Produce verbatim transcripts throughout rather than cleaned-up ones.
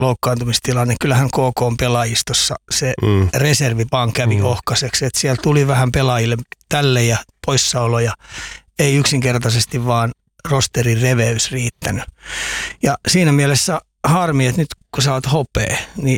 loukkaantumistilanne. Kyllähän K K:n pelaajistossa se mm. reservi vaan kävi mm. ohkaiseksi. Että siellä tuli vähän pelaajille tälle ja poissaoloja. Ei yksinkertaisesti vaan rosterin reveys riittänyt. Ja siinä mielessä harmi, että nyt kun sä oot hopea, niin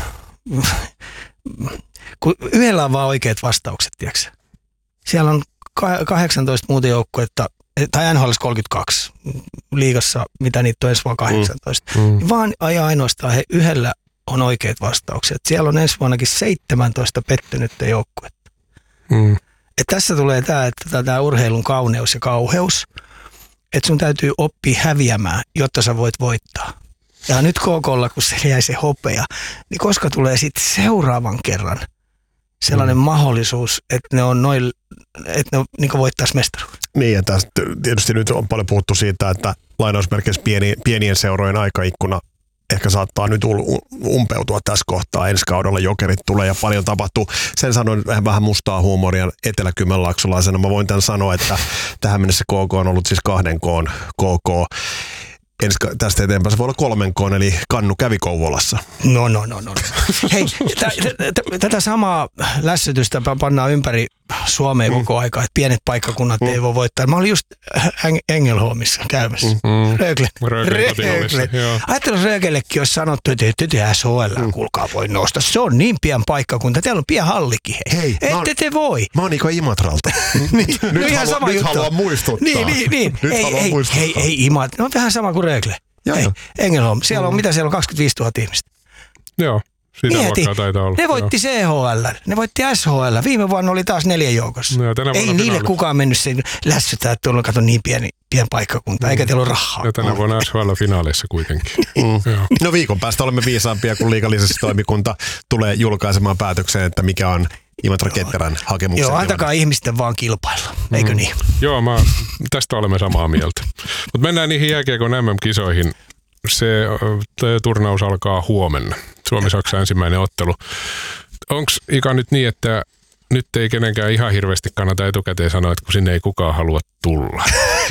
kun yhdellä on vaan oikeat vastaukset, tiiäksä. Siellä on kahdeksantoista muuta joukkuetta, tai N H L kolmekymmentäkaksi, liigassa, mitä niitä on ensi vuonna kahdeksantoista. Mm. Vaan ainoastaan he yhdellä on oikeat vastaukset. Siellä on ensi vuonnakin seitsemäntoista pettynyttä joukkuetta. Mm. Et tässä tulee tämä, että tämä urheilun kauneus ja kauheus, että sun täytyy oppia häviämään, jotta sä voit voittaa. Ja nyt K K:lla, kun se jäi se hopea, niin koska tulee sitten seuraavan kerran sellainen mm. mahdollisuus, että ne on noin, että ne niin voittaisi mestaruuden. Niin, ja tästä tietysti nyt on paljon puhuttu siitä, että lainausmerkeissä pieni, pienien seurojen aikaikkuna ehkä saattaa nyt umpeutua tässä kohtaa. Ensi kaudella Jokerit tulee ja paljon tapahtuu. Sen sanoin vähän mustaa huumoria eteläkymenlaaksolaisena. Mä voin tämän sanoa, että tähän mennessä K K on ollut siis kahden koon K K. Ensi, tästä eteenpäin se voi olla kolmen koon, eli Kannu kävi Kouvolassa. No, no, no, no. Hei, t- t- tätä samaa lässytystä pannaan ympäri Suomea mm. koko aika, että pienet paikkakunnat mm. ei voi voittaa. Mä olin just Engelholmissa käymässä. Mm. Rögle. Rögle. Ajattelin, että Rögellekin olisi sanottu, että ette S H L, mm. kuulkaa voi nousta. Se on niin pian paikkakunta. Teillä on pian hallikin. Hei, hei ette on, te voi. Mä oon Iko Imatralta. niin, nyt no ihan haluan, sama nyt juttu. haluan muistuttaa. Niin, niin, niin. Nyt ei, haluan ei, muistuttaa. Ei, ei Imatra. No vähän sama kuin Rögle. Hei, Engelholm. Siellä on, mm. mitä siellä on, kaksikymmentäviisituhatta ihmistä. Joo. Sitä luokkaa taitaa olla. Ne voitti C H L, ne voitti S H L. Viime vuonna oli taas neljä joukossa. No, ei niille finaali. Kukaan mennyt sen lässytään, että tuolla on kato niin pieni, pieni paikkakunta, mm. eikä teillä ole rahaa. Ja tänä vuonna S H L-finaaleissa kuitenkin. Mm. No viikon päästä olemme viisaampia, kun liigalisenssitoimikunta tulee julkaisemaan päätökseen, että mikä on Imatra Ketterän hakemuksen. Joo, antakaa tilanne. Ihmisten vaan kilpailla, eikö mm. niin? Joo, mä, tästä olemme samaa mieltä. Mutta mennään niihin jääkiekon M M-kisoihin. Se turnaus alkaa huomenna. Suomi-Saksa ensimmäinen ottelu. Onko Ika nyt niin, että nyt ei kenenkään ihan hirveästi kannata etukäteen sanoa, että kun sinne ei kukaan halua tulla?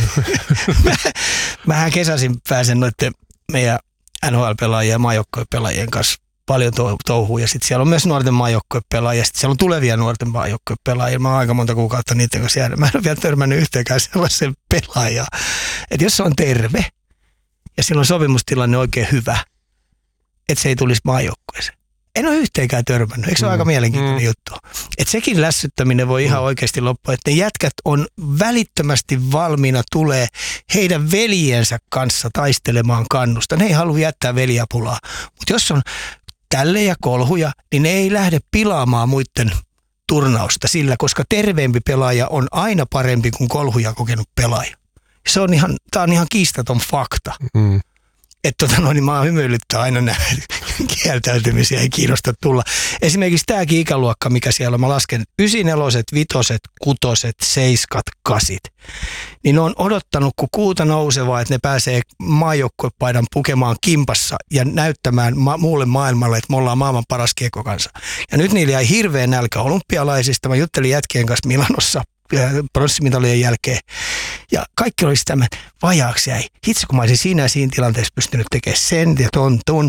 Mä, mähän kesäisin pääsen noiden meidän N H L-pelaajien ja maajoukkuepelaajien kanssa paljon touhua. Ja sitten siellä on myös nuorten maajoukkuepelaajia. Sitten siellä on tulevia nuorten maajoukkuepelaajia. Mä oon aika monta kuukautta niiden kanssa jäänyt. Mä en ole vielä törmännyt yhteenkään sellaisen pelaajaa. Että jos se on terve ja silloin sopimustilanne oikein hyvä, että se ei tulisi maajoukkueeseen. En ole yhteenkään törmännyt. Eikö se ole mm. aika mielenkiintoinen mm. juttu? Että sekin lässyttäminen voi ihan mm. oikeasti loppua. Että ne jätkät on välittömästi valmiina tulee heidän veljensä kanssa taistelemaan kannusta. Ne ei halua jättää veljapulaa. Mutta jos on tälle ja kolhuja, niin ne ei lähde pilaamaan muiden turnausta sillä, koska terveempi pelaaja on aina parempi kuin kolhuja kokenut pelaaja. Se on ihan, tää on ihan kiistaton fakta. Mm. Että tota noin, niin mä hymyilyttää aina näitä kieltäytymisiä, ei kiinnosta tulla. Esimerkiksi tämäkin ikäluokka, mikä siellä on, mä lasken ysineloset, vitoset, kutoset, seiskat, kasit. Niin ne on odottanut, kun kuuta nousevaa, että ne pääsee maajoukkuepaidan pukemaan kimpassa ja näyttämään ma- muulle maailmalle, että me ollaan maailman paras kiekkokansa. Ja nyt niillä jäi hirveä nälkä olympialaisista. Mä juttelin jätkien kanssa Milanossa pronssimitalien jälkeen. Ja kaikki oli sitä, että vajaaksi jäi. Hitsi, kun mä olisin siinä ja siinä tilanteessa pystynyt tekemään sen ja ton, ton.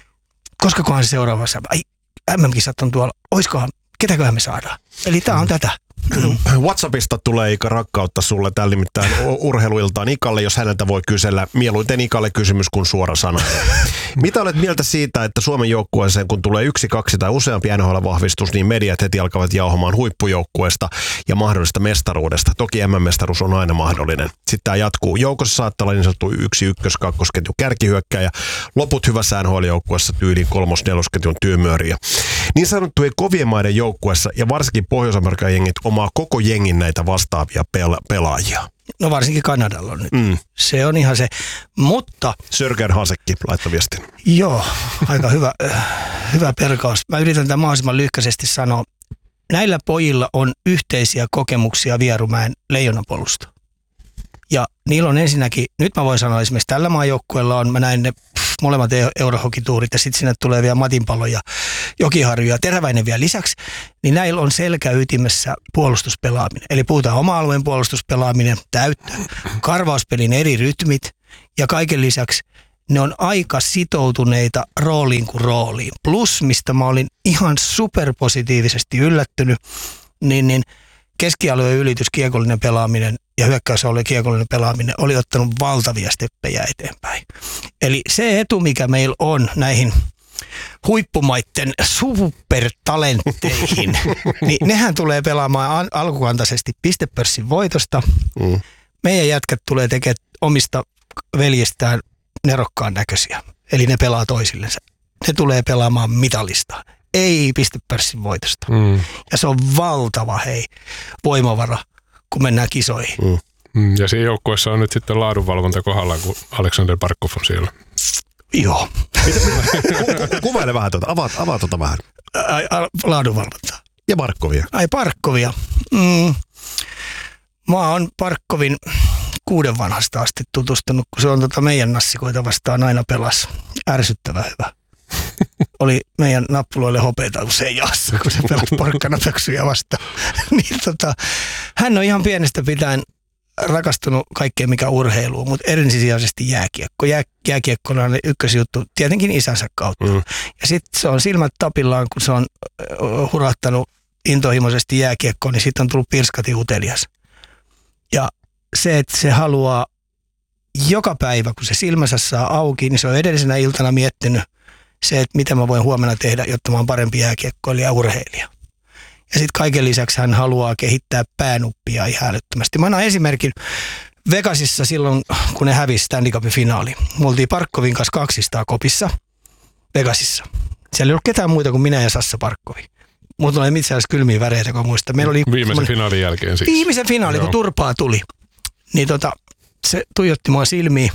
Koska kohan se seuraavassa, ai M M-kisat on tuolla, oiskohan, ketäköhän me saadaan? Eli tää on tätä. WhatsAppista tulee Ika rakkautta sulle tällä nimittäin urheiluiltaan Ikalle, jos häneltä voi kysellä. Mieluiten Ikalle kysymys kuin suora sana. Mitä olet mieltä siitä, että Suomen joukkueeseen, kun tulee yksi, kaksi tai useampi N H L-vahvistus, niin mediat heti alkavat jauhamaan huippujoukkueesta ja mahdollisesta mestaruudesta. Toki M M-mestaruus on aina mahdollinen. Sitten tämä jatkuu. Joukossa saattaa olla niin sanottu yksi, ykkös, kakkosketju kärkihyökkäjä. Loput hyvässä N H L-joukkueessa tyyliin kolmos, nelosketjun tyymöriä. Niin sanottujen kovien maiden joukkueessa ja varsinkin Pohjois-Amerikan jengit omaa koko jengin näitä vastaavia pela- pelaajia. No varsinkin Kanadalla on nyt. Mm. Se on ihan se, mutta... Sörgän Hasekki laittoi viestin. Joo, aika hyvä, hyvä perkaus. Mä yritän tämän mahdollisimman lyhkäisesti sanoa. Näillä pojilla on yhteisiä kokemuksia Vierumäen Leijonapolusta. Ja niillä on ensinnäkin, nyt mä voin sanoa esimerkiksi tällä maajoukkueella on, mä näin ne pff, molemmat eurohokituurit ja sitten sinne tulee vielä Matinpallo ja Jokiharju ja Teräväinen vielä lisäksi, niin näillä on selkäytimessä puolustuspelaaminen. Eli puhutaan oma-alueen puolustuspelaaminen, täyttö, karvauspelin eri rytmit ja kaiken lisäksi ne on aika sitoutuneita rooliin kuin rooliin. Plus, mistä mä olin ihan superpositiivisesti yllättynyt, niin, niin keskialueen ylitys, kiekollinen pelaaminen ja hyökkäysalueen kiekollinen pelaaminen oli ottanut valtavia steppejä eteenpäin. Eli se etu, mikä meillä on näihin huippumaitten supertalentteihin, niin nehän tulee pelaamaan alkukantaisesti pistepörssin voitosta. Mm. Meidän jätkät tulee tekemään omista veljestään nerokkaan näköisiä. Eli ne pelaa toisillensa. Ne tulee pelaamaan mitalista, ei pistepörssin voitosta. Mm. Ja se on valtava hei voimavara, kun mennään kisoihin. Mm. Mm. Ja siinä joukkueessa on nyt sitten laadunvalvonta kohdallaan, kun Aleksander Barkov on siellä. Joo. Ku, kuvaile vähän tuota, avaa, avaa tuota vähän. Ai, laadunvalvontaa. Ja Barkovia. Ai Barkovia. Mm. Mä oon Barkovin kuuden vanhasta asti tutustunut, kun se on tota meidän nassikoita vastaan aina pelas. Ärsyttävän hyvä. Oli meidän nappuloille hopeita usein jaassa, kun se pelasi porkkanapöksyjä vastaan. niin tota, hän on ihan pienestä pitäen rakastunut kaikkeen mikä urheilu, mutta ensisijaisesti jääkiekko. Jää, jääkiekko on ykkösjuttu tietenkin isänsä kautta. Mm. Ja sitten se on silmät tapillaan, kun se on hurahtanut intohimoisesti jääkiekkoon, niin sitten on tullut pirskati utelias. Ja se, että se haluaa joka päivä, kun se silmänsä saa auki, niin se on edellisenä iltana miettinyt se, että mitä mä voin huomenna tehdä, jotta mä oon parempi jääkiekkoilija ja urheilija. Ja sitten kaiken lisäksi hän haluaa kehittää päänuppia ihan älyttömästi. Mä annan esimerkin Vegasissa silloin, kun ne hävisi Stanley Cupin finaali. Me oltiin Barkovin kanssa kaksistaan kopissa Vegasissa. Siellä ei ollut ketään muuta kuin minä ja Sassa Barkovi. Mutta oli itse asiassa kylmiä väreitä, kun muistan. Meillä oli viimeisen finaalin jälkeen siis. Viimeisen finaali, kun turpaa tuli. Niin tota, se tuijotti mua silmiin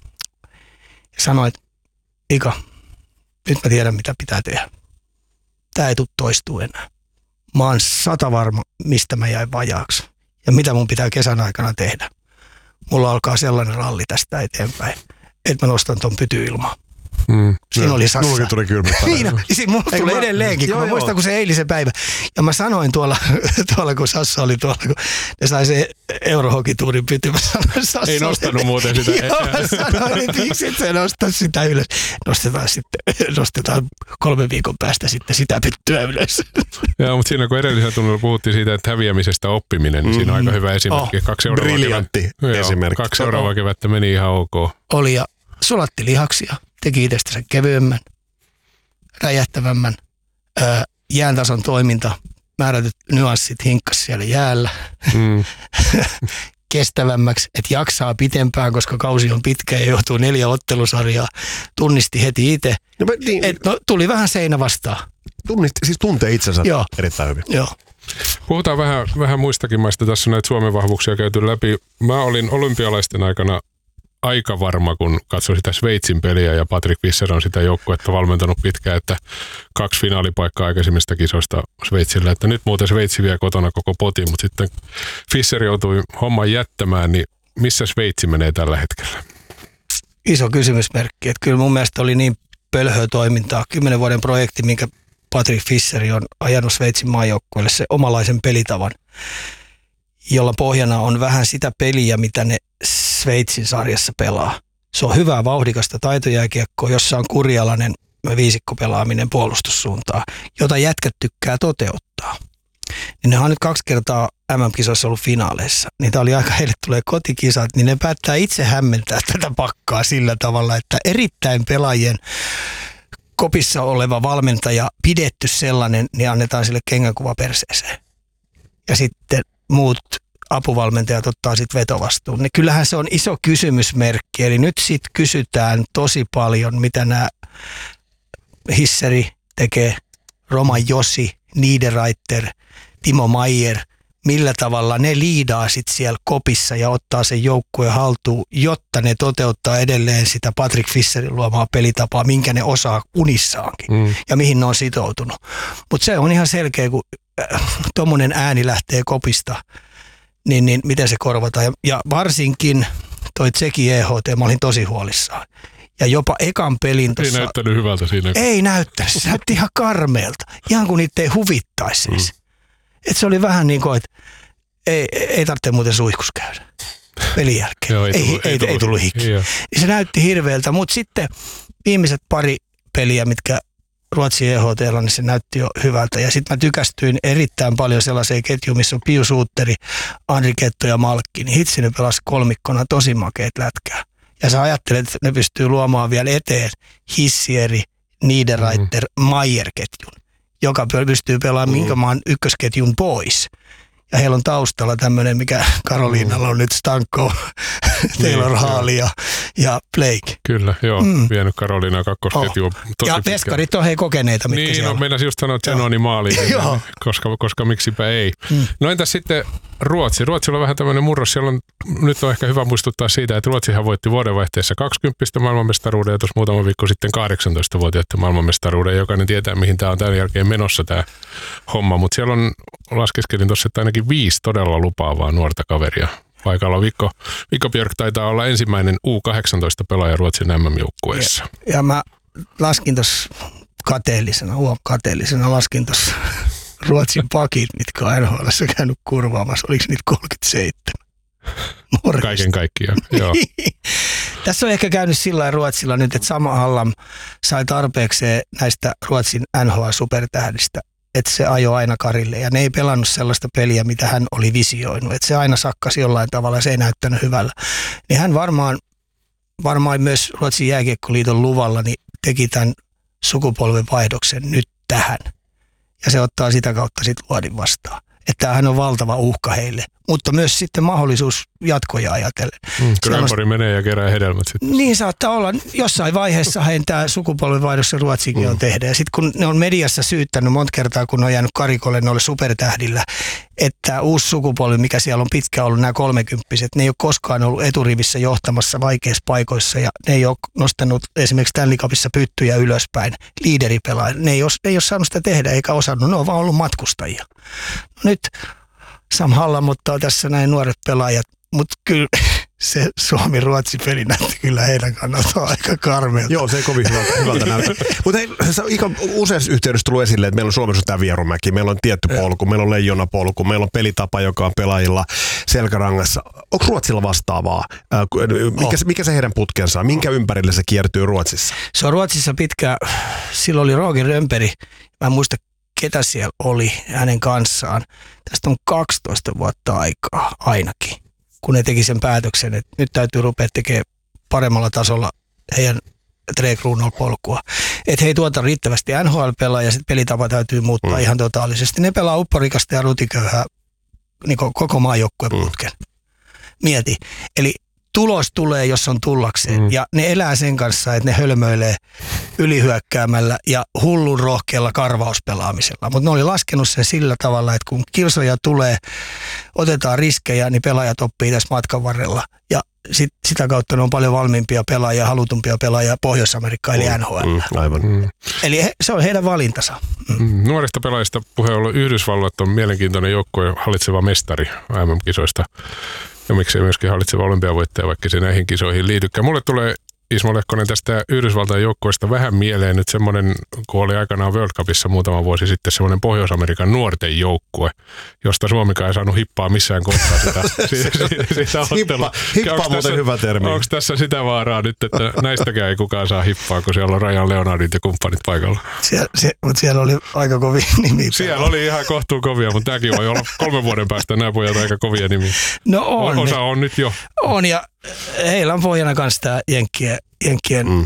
ja sanoi, että Ika, nyt mä tiedän mitä pitää tehdä. Tää ei tule toistua enää. Mä oon sata varma, mistä mä jäin vajaaksi ja mitä mun pitää kesän aikana tehdä. Mulla alkaa sellainen ralli tästä eteenpäin, että mä nostan ton pytyilmaan. Mm. Siinä oli Sassa. Mullakin tuli kylmät. Siinä, siinä mulla tuli edelleenkin, kun joo, mä muistan, joo. kun se eilisen päivä. Ja mä sanoin tuolla, tuolla kun Sassa oli tuolla, kun ne sai se Eurohokituurin pyty. Mä sanoin Sassa. Ei nostanut muuten sitä. Joo, mä sanoin, että miksi et sä nosta sitä ylös. Nostetaan sitten, nostetaan kolmen viikon päästä sitten sitä pyttyä ylös. Joo, mutta siinä kun edellisellä tunnilla puhuttiin siitä, että häviämisestä oppiminen, niin siinä on aika hyvä esimerkki. Oh, kaksi briljantti esimerkki. Kaksi seuraavaa kevättä meni ihan ok. Oli ja sulatti lihaksia. Teki itsestänsä kevyemmän, räjähtävämmän, ää, jääntason toiminta, määrätyt nyanssit hinkkas siellä jäällä, mm. kestävämmäksi, että jaksaa pitempään, koska kausi on pitkä ja joutuu neljä ottelusarjaa, tunnisti heti itse. No, niin, no, tuli vähän seinä vastaan. Tunnisti, siis tuntee itsensä Joo. erittäin hyvin. Joo. Puhutaan vähän, vähän muistakin maista. Tässä on näitä Suomen vahvuuksia käyty läpi. Mä olin olympialaisten aikana aika varma, kun katsoin sitä Sveitsin peliä ja Patrick Fischer on sitä joukkuetta valmentanut pitkään, että kaksi finaalipaikkaa aikaisemmista kisoista Sveitsillä, että nyt muuten Sveitsi vie kotona koko potin, mutta sitten Fischer joutui homman jättämään, niin missä Sveitsi menee tällä hetkellä? Iso kysymysmerkki, että kyllä mun mielestä oli niin pölhöä toimintaa, kymmenen vuoden projekti, minkä Patrick Fischer on ajanut Sveitsin maajoukkueelle se omalaisen pelitavan, jolla pohjana on vähän sitä peliä, mitä ne Sveitsin sarjassa pelaa. Se on hyvää vauhdikasta taitojääkiekkoa, jossa on kurjalainen viisikkopelaaminen puolustussuuntaan, jota jätkät tykkää toteuttaa. Niin ne on nyt kaksi kertaa M M-kisoissa ollut finaaleissa. Niitä oli aika, heille tulee kotikisat, niin ne päättää itse hämmentää tätä pakkaa sillä tavalla, että erittäin pelaajien kopissa oleva valmentaja, pidetty sellainen, niin annetaan sille kengänkuva perseeseen. Ja sitten muut apuvalmentajat ottaa sitten vetovastuun. Niin kyllähän se on iso kysymysmerkki. Eli nyt sitten kysytään tosi paljon, mitä nämä Hisseri tekee, Roman Josi, Niederreiter, Timo Maier, millä tavalla ne liidaa sitten siellä kopissa ja ottaa sen joukkueen haltuun, jotta ne toteuttaa edelleen sitä Patrick Fischerin luomaa pelitapaa, minkä ne osaa unissaankin mm. ja mihin ne on sitoutunut. Mutta se on ihan selkeä, kun äh, tuommoinen ääni lähtee kopista, niin, niin miten se korvataan. Ja, ja varsinkin toi Tseki E H T, mä olin tosi huolissaan. Ja jopa ekan pelin tuossa... Ei näyttänyt hyvältä siinä. Ei näyttänyt, se näytti ihan karmeelta. Ihan kuin niitä ei huvittaisi siis. Mm. Että se oli vähän niin kuin, että ei, ei tarvitse muuten suihkus käydä. pelin jälkeen. Joo, ei, ei, tullut, ei, ei, tullut, ei tullut hiki. Joo. Se näytti hirveältä, mutta sitten viimeiset pari peliä, mitkä Ruotsin E H T:llä, niin se näytti jo hyvältä. Ja sitten mä tykästyin erittäin paljon sellaiseen ketjuun, missä on Pius Suutteri, Andri Ketto ja Malkki. Niin hitsi ne pelasi kolmikkona tosi makeet lätkää. Ja sä ajattelet, että ne pystyy luomaan vielä eteen Hissieri, Niederreiter, mm. Maier-ketjun, joka pystyy pelaamaan mm. minkä maan ykkösketjun pois. Ja heillä on taustalla tämmöinen, mikä Karoliinalla on nyt Stanko, Taylor Hall ja, ja Blake. Kyllä, joo. Mm. Vienyt Karoliinaa kakkosketjua oh. tosi Ja veskarit on hei kokeneita, mitkä niin, siellä no, meinasin just sanoa Zenoni maaliin, koska, koska miksipä ei. Mm. No entäs sitten Ruotsi? Ruotsilla on vähän tämmöinen murros. Siellä on, nyt on ehkä hyvä muistuttaa siitä, että Ruotsihan voitti vuodenvaihteessa kaksikymmentä maailmanmestaruuden ja tuossa muutama viikko sitten kahdeksantoistavuotiaiden maailmanmestaruuden. Jokainen tietää, mihin tämä on tämän jälkeen menossa tämä homma, mutta siellä on, laskeskelin tuossa, että ainakin viisi todella lupaavaa nuorta kaveria paikalla. Vikko, Vikko Björk taitaa olla ensimmäinen U kahdeksantoista-pelaaja Ruotsin M M-joukkueessa. Ja, ja mä laskin tuossa kateellisena, huom kateellisena laskin tuossa Ruotsin pakit, mitkä on N H L:ssä käynyt kurvaamassa. Oliko niitä kolmekymmentäseitsemän? Morjesta. Kaiken kaikkiaan, joo. Tässä on ehkä käynyt sillä lailla Ruotsilla nyt, että Sam Hallam sai tarpeekseen näistä Ruotsin N H L-supertähdistä, että se ajoi aina karille. Ja ne ei pelannut sellaista peliä, mitä hän oli visioinut. Että se aina sakkasi jollain tavalla ja se ei näyttänyt hyvällä. Niin hän varmaan, varmaan myös Ruotsin jääkiekkoliiton luvalla niin teki tämän sukupolven vaihdoksen nyt tähän. Ja se ottaa sitä kautta sitten Luodin vastaan. Että tämähän on valtava uhka heille, mutta myös sitten mahdollisuus jatkoja ajatellen. Mm, Grönborg menee ja kerää hedelmät sitten. Niin saattaa olla. Jossain vaiheessa heidän tämä sukupolvenvaihdos Ruotsikin mm. on tehdä. Ja sitten kun ne on mediassa syyttänyt monta kertaa, kun ne on jäänyt karikolle noille supertähdillä, että uusi sukupolvi, mikä siellä on pitkään ollut, nämä kolmekymppiset, ne ei ole koskaan ollut eturivissä johtamassa vaikeissa paikoissa ja ne ei ole nostanut esimerkiksi Stanley Cupissa pyttyjä ylöspäin, liideripelaaja. Ne ei ole, ne ei ole saanut sitä tehdä eikä osannut, ne on vaan ollut matkustajia. No nyt Sam Hallam ottaa tässä näin nuoret pelaajat, mutta kyllä se Suomi-Ruotsi-peli näytti kyllä heidän kannaltaan aika karmeelta. Joo, se ei kovin hyvältä, hyvältä näytä. Mutta useassa yhteydessä tullut esille, että meillä on Suomessa tämä Vierumäki, meillä on tietty polku, meillä on leijonapolku, meillä on pelitapa, joka on pelaajilla selkärangassa. Onko Ruotsilla vastaavaa? Mikä, oh. mikä se heidän putkensa on? Minkä ympärille se kiertyy Ruotsissa? Se on Ruotsissa pitkä, silloin oli Roger Rönnberg, mä en muista ketä siellä oli hänen kanssaan. Tästä on kaksitoista vuotta aikaa ainakin, kun ne teki sen päätöksen, että nyt täytyy rupea tekemään paremmalla tasolla heidän Tre Kronwall-polkua. Että he ei tuota riittävästi N H L-pelaa ja sitten pelitapa täytyy muuttaa mm. ihan totaalisesti. Ne pelaa upporikasta ja rutiköyhää niin koko maajoukkueen putken. Mm. Mieti. Eli tulos tulee, jos on tullakseen. Mm. Ja ne elää sen kanssa, että ne hölmöilee ylihyökkäämällä ja hullun rohkealla karvauspelaamisella. Mutta ne oli laskenut sen sillä tavalla, että kun kilsoja tulee, otetaan riskejä, niin pelaajat oppii tässä matkan varrella. Ja sit, sitä kautta ne on paljon valmiimpia pelaajia, halutumpia pelaajia Pohjois-Amerikkaan eli N H L. Mm, aivan. Mm. Eli he, se on heidän valintansa. Mm. Mm. Nuorista pelaajista puheen ollen Yhdysvallat on mielenkiintoinen joukkue, hallitseva mestari M M-kisoista. Ja miksei myöskin hallitseva olympiavoittaja, vaikka se näihin kisoihin liitykään. Mulle tulee Ismo Lehkonen tästä Yhdysvaltain joukkueesta vähän mieleen nyt semmoinen, kun oli aikanaan World Cupissa muutama vuosi sitten semmoinen Pohjois-Amerikan nuorten joukkue, josta Suomikaan ei saanut hippaa missään kohtaa sitä, sitä, sitä ottelua. Hippa, hippa on muuten hyvä termi. Onko tässä sitä vaaraa nyt, että näistäkään ei kukaan saa hippaa, kun siellä on Rajan Leonardit ja kumppanit paikalla? Sie, se, mutta siellä oli aika kovia nimiä. Siellä oli ihan kohtuun kovia, mutta tämäkin voi olla kolmen vuoden päästä nämä pojat aika kovia nimiä. No on. Osa on nyt jo. On ja heillä on pohjana kanssa tämä Jenkkien, Jenkkien mm.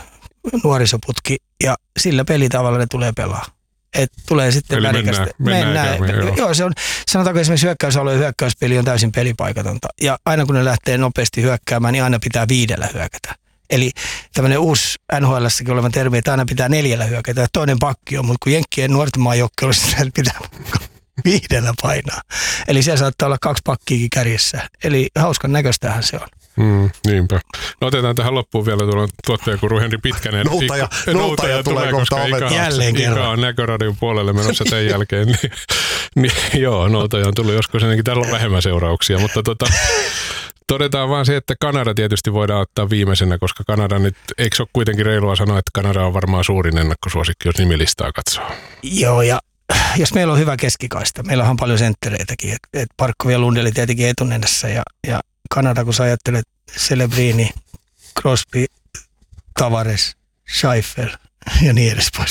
nuorisoputki ja sillä pelitavalla ne tulee pelaa. Et tulee sitten eli värikästä. Mennään, mennään, mennään joo. joo, se on, sanotaanko esimerkiksi hyökkäysalue ja hyökkäyspeli on täysin pelipaikatonta. Ja aina kun ne lähtee nopeasti hyökkäämään, niin aina pitää viidellä hyökätä. Eli tämmöinen uusi N H L:ssäkin oleva termi, että aina pitää neljällä hyökätä ja toinen pakki on, mutta kun Jenkkien nuorten maajoukkoilla olisi, pitää viidellä painaa. Eli siellä saattaa olla kaksi pakkiakin kärjessä. Eli hauskan näköistähän se on. Mm, niinpä. No otetaan tähän loppuun vielä tuolla tuottajakuru Henri Pitkänen. Noutaja, Ika, noutaja tulee, koska Ika, jälleen kerran. Ika on Näköradion puolelle menossa tämän jälkeen. Niin, niin, joo, noutaja on tullut joskus ennenkin. Täällä on vähemmän seurauksia, mutta tota, todetaan vaan se, että Kanada tietysti voidaan ottaa viimeisenä, koska Kanada nyt, eikö se ole kuitenkin reilua sanoa, että Kanada on varmaan suurin ennakkosuosikki, jos nimilistaa katsoo. Joo, ja jos meillä on hyvä keskikaista, meillä on paljon senttereitäkin, että et Parkkovi ja Lundeli tietenkin etunenässä ja, ja Kanada, kun sä ajattelet Celebrini, Crosby, Tavares, Scheifel ja niin edes pois.